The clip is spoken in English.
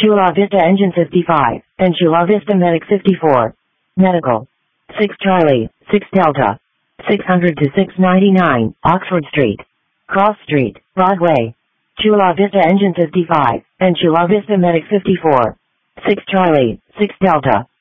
Chula Vista Engine 55, and Chula Vista Medic 54. Medical. 6 Charlie, 6 Delta. 600 to 699, Oxford Street. Cross Street, Broadway. Chula Vista Engine 55, and Chula Vista Medic 54. 6 Charlie, 6 Delta.